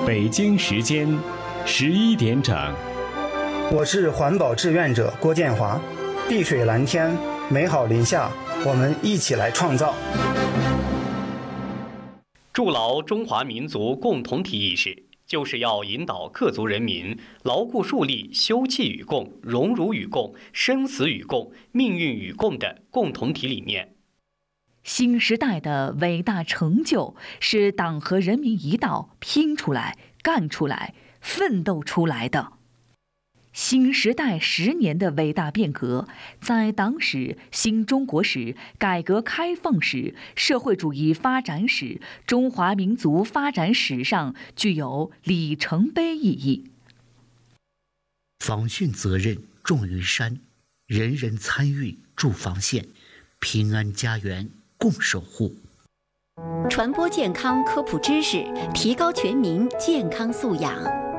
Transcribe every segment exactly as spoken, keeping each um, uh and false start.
北京时间十一点整。 我是环保志愿者郭建华。碧水蓝天，美好林下，我们一起来创造。 筑牢中华民族共同体意识，就是要引导各族人民牢固树立休戚与共、荣辱与共、生死与共、命运与共的共同体理念。 新时代的伟大成就，是党和人民一道拼出来、干出来、奋斗出来的。新时代十年的伟大变革，在党史、新中国史、改革开放史、社会主义发展史、中华民族发展史上具有里程碑意义。 防汛责任重于山，人人参与筑防线，平安家园共守护。 传播健康科普知识，提高全民健康素养。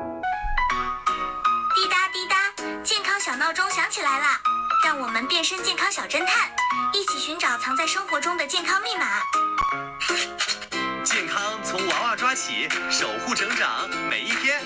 滴答滴答，健康小闹钟响起来了，让我们变身健康小侦探，一起寻找藏在生活中的健康密码。 健康从娃娃抓起，守护成长每一天。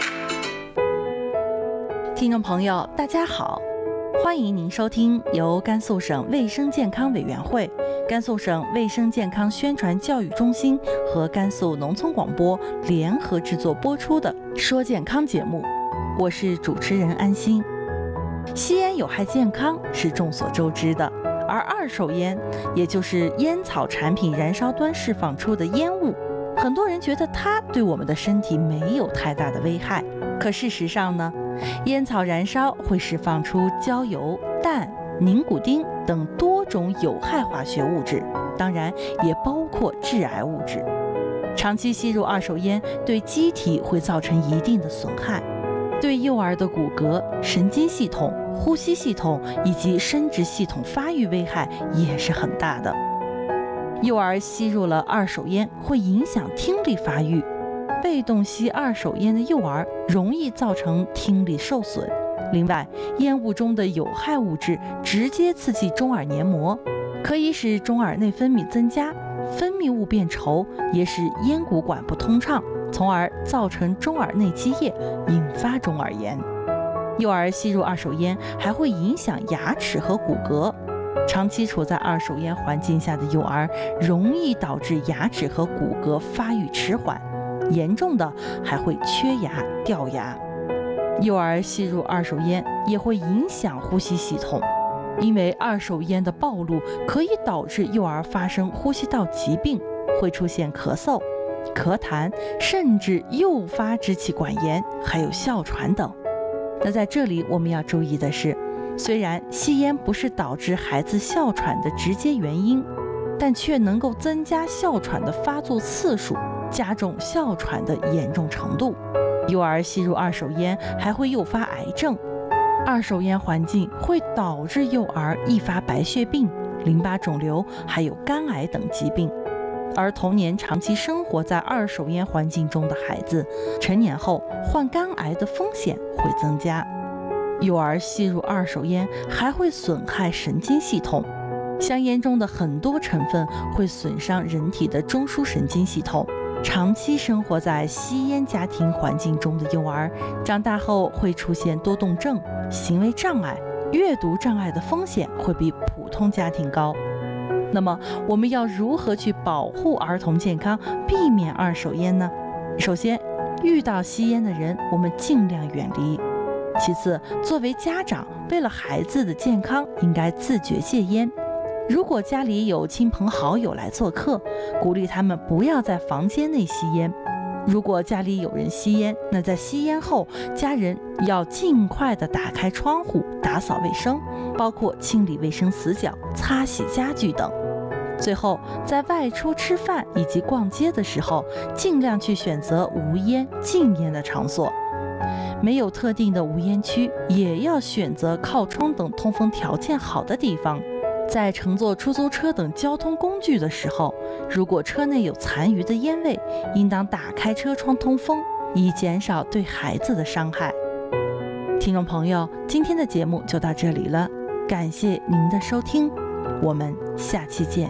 听众朋友，大家好，欢迎您收听由甘肃省卫生健康委员会、甘肃省卫生健康宣传教育中心和甘肃农村广播联合制作播出的《说健康》节目。我是主持人安心。吸烟有害健康是众所周知的，而二手烟，也就是烟草产品燃烧端释放出的烟雾，很多人觉得它对我们的身体没有太大的危害。可事实上呢，烟草燃烧会释放出焦油、氮、宁古丁等多种有害化学物质，当然也包括致癌物质。长期吸入二手烟对机体会造成一定的损害，对幼儿的骨骼、神经系统、呼吸系统以及生殖系统发育危害也是很大的。幼儿吸入了二手烟会影响听力发育，被动吸二手烟的幼儿容易造成听力受损。另外，烟雾中的有害物质直接刺激中耳黏膜，可以使中耳内分泌增加，分泌物变稠，也使咽鼓管不通畅，从而造成中耳内积液，引发中耳炎。幼儿吸入二手烟还会影响牙齿和骨骼，长期处在二手烟环境下的幼儿容易导致牙齿和骨骼发育迟缓，严重的还会缺牙、掉牙。幼儿吸入二手烟也会影响呼吸系统，因为二手烟的暴露可以导致幼儿发生呼吸道疾病，会出现咳嗽、咳痰，甚至诱发支气管炎，还有哮喘等。那在这里我们要注意的是，虽然吸烟不是导致孩子哮喘的直接原因，但却能够增加哮喘的发作次数，加重哮喘的严重程度。幼儿吸入二手烟还会诱发癌症，二手烟环境会导致幼儿易发白血病、淋巴肿瘤，还有肝癌等疾病。而童年长期生活在二手烟环境中的孩子，成年后患肝癌的风险会增加。幼儿吸入二手烟还会损害神经系统，香烟中的很多成分会损伤人体的中枢神经系统。长期生活在吸烟家庭环境中的幼儿，长大后会出现多动症、行为障碍、阅读障碍的风险会比普通家庭高。那么我们要如何去保护儿童健康，避免二手烟呢？首先，遇到吸烟的人，我们尽量远离。其次，作为家长，为了孩子的健康，应该自觉戒烟。如果家里有亲朋好友来做客，鼓励他们不要在房间内吸烟。如果家里有人吸烟，那在吸烟后，家人要尽快的打开窗户，打扫卫生，包括清理卫生死角、擦洗家具等。最后，在外出吃饭以及逛街的时候，尽量去选择无烟、禁烟的场所。没有特定的无烟区，也要选择靠窗等通风条件好的地方。在乘坐出租车等交通工具的时候，如果车内有残余的烟味，应当打开车窗通风，以减少对孩子的伤害。听众朋友，今天的节目就到这里了，感谢您的收听，我们下期见。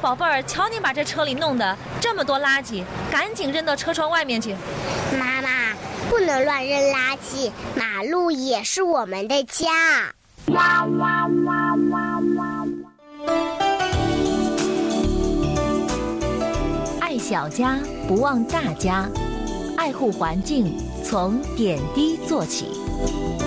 宝贝儿，瞧你把这车里弄的这么多垃圾，赶紧扔到车窗外面去。 妈妈，不能乱扔垃圾，马路也是我们的家。 爱小家，不忘大家，爱护环境，从点滴做起。